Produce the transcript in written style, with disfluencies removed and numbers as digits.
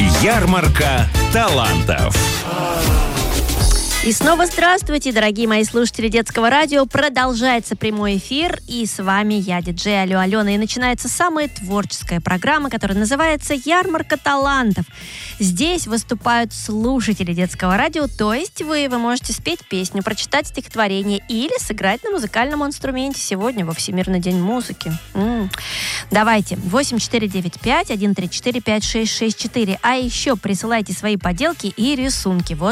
Ярмарка талантов. И снова здравствуйте, дорогие мои слушатели Детского радио. Продолжается прямой эфир, и с вами я, диджей Алена. И начинается самая творческая программа, которая называется «Ярмарка талантов». Здесь выступают слушатели Детского радио, то есть вы можете спеть песню, прочитать стихотворение или сыграть на музыкальном инструменте сегодня во Всемирный день музыки. Давайте, 8495-134-5664. А еще присылайте свои поделки и рисунки. Вот